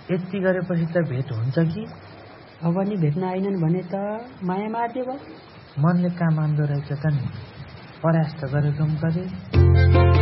यति गरेपछि त भेट हुन्छ कि? अब नि भेट्न आइनन् भने त माया मार्दियो भयो। मनले काम आउँदो रहेछ त नि, प्रयास त गरेको गरे।